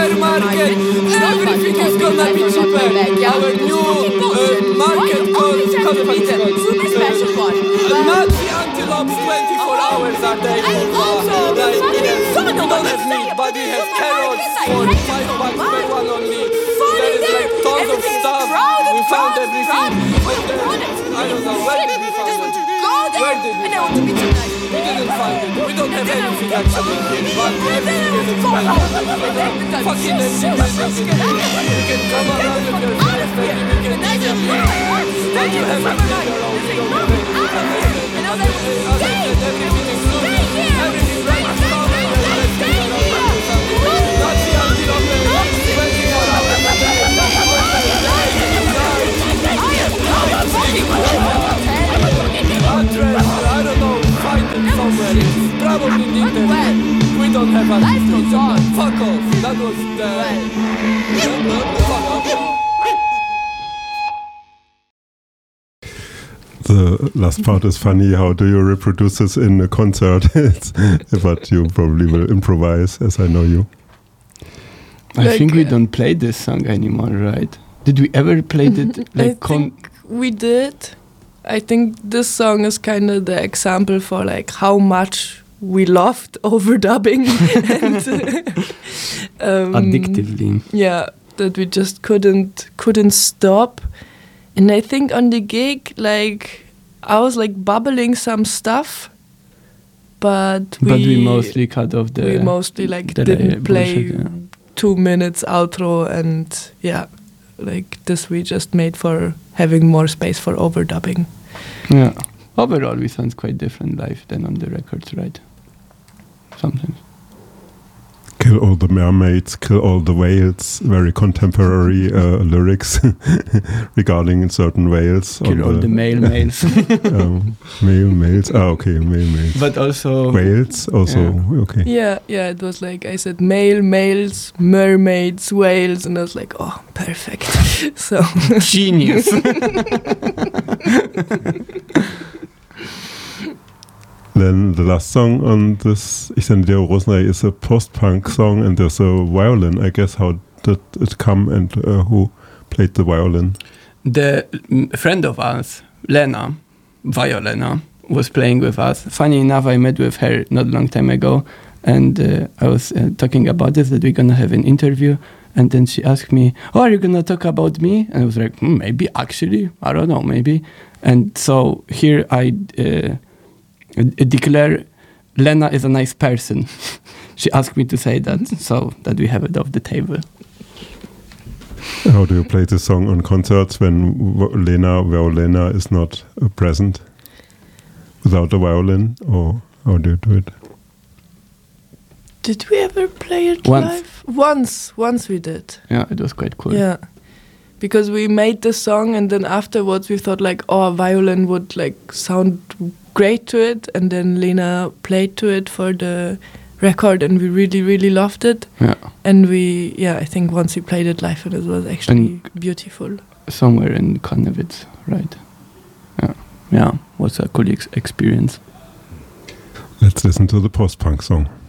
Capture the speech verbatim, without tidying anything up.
supermarket, everything is gonna be cheaper. Our new uh, market called super special one. Not the antelopes twenty-four hours a day. Also, Like, fucking yes, son we of don't a have meat, bitch. but we have Supermarket carrots is like for hectic five for bucks per mine. one only. Funny There is there. like tons of Everything is stuff. crowded, We found crowded, everything. crowded. But then, Products. I don't know, where Shit, did we I find just want it? to go there. Where did we And I want find to it? be too nice. We didn't find it. We don't have anything actually here. But everything is Fuck off. expensive. Fucking Shit, everything let's is get out of here. You can come around with your friends, maybe we can And I eat just a beer. But you have a finger on the other way. And I was like, stay. Everything is good. Stay here. Everything right now. Stay here. Not the antelope. twenty-four hours a day. Address, I don't know, find it somewhere. It's probably in the internet. We don't have access to it. Fuck off. That was the... Fuck off. The last part is funny. How do you reproduce this in a concert? It's, but you probably will improvise, as I know you. I Like, think we don't play this song anymore, right? Did we ever play it? I Like, con- think we did. I think this song is kind of the example for like how much we loved overdubbing and um, addictively. yeah, that we just couldn't couldn't stop. And I think on the gig, like I was like bubbling some stuff, but we But we mostly cut off the. we mostly like the didn't uh, play bullshit, yeah. two minutes outro, and yeah, like this we just made for having more space for overdubbing. Yeah. Overall, we sound quite different live than on the records, right? Sometimes. Kill all the mermaids, kill all the whales. Very contemporary uh, lyrics regarding certain whales. Kill all the, the male males. um, male males. Ah, okay, male males. But also whales. Also, yeah. okay. Yeah, yeah. It was like I said, male, males, mermaids, whales, and I was like, oh, perfect. So genius. Then the last song on this Ich sende dir Rosenei is a post-punk song, and there's a violin. I guess how did it come, and uh, who played the violin? The mm, friend of ours, Lena, Violena, was playing with us. Funny enough, I met with her not a long time ago, and uh, I was uh, talking about this, that we're gonna have an interview, and then she asked me, oh, are you gonna talk about me? And I was like, hmm, maybe, actually, I don't know, maybe. And so here I uh, declare Lena is a nice person. She asked me to say that, so that we have it off the table. How do you play this song on concerts when v- Lena Violena is not uh, present? Without a violin? Or how do you do it? did we ever play it Once. live? Once, once we did. Yeah, it was quite cool. Yeah, because we made the song, and then afterwards we thought like, oh, a violin would like sound great to it, and then Lena played to it for the record, and we really, really loved it. Yeah. And we, yeah, I think once we played it live, and it was actually And beautiful. Somewhere in Karnowitz, right? Yeah, yeah, was a cool ex- experience. Let's listen to the post-punk song.